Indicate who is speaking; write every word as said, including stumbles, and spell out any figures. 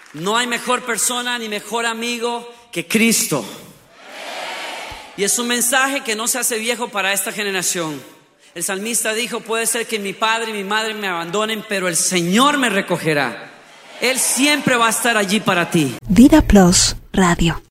Speaker 1: No hay mejor persona ni mejor amigo que Cristo. Y es un mensaje que no se hace viejo para esta generación. El salmista dijo: puede ser que mi padre y mi madre me abandonen, pero el Señor me recogerá. Él siempre va a estar allí para ti.
Speaker 2: Vida Plus Radio.